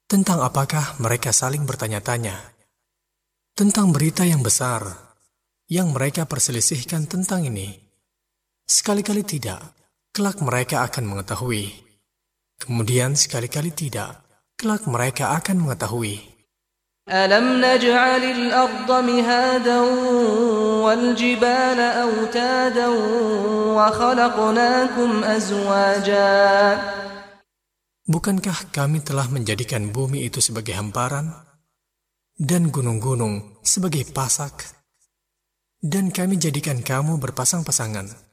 Tentang apakah mereka saling bertanya-tanya? Tentang berita yang besar yang mereka perselisihkan tentang ini. Sekali-kali tidak, kelak mereka akan mengetahui. Kemudian sekali-kali tidak, kelak mereka akan mengetahui. ألم نجعل الأرض مهادا والجبال أوتادا وخلقناكم أزواجا. Bukankah kami telah menjadikan bumi itu sebagai hamparan dan gunung-gunung sebagai pasak, dan kami jadikan kamu berpasang-pasangan?